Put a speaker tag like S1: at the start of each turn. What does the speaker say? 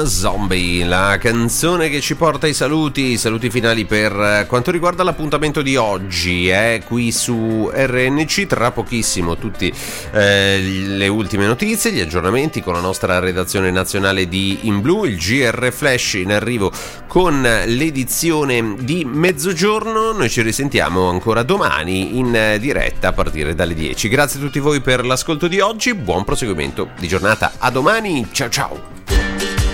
S1: Zombie, la canzone che ci porta i saluti finali per quanto riguarda l'appuntamento di oggi, qui su RNC. Tra pochissimo tutte le ultime notizie, gli aggiornamenti con la nostra redazione nazionale di In Blu, il GR Flash in arrivo con l'edizione di mezzogiorno. Noi ci risentiamo ancora domani in diretta a partire dalle 10. Grazie a tutti voi per l'ascolto di oggi, buon proseguimento di giornata, a domani, ciao ciao.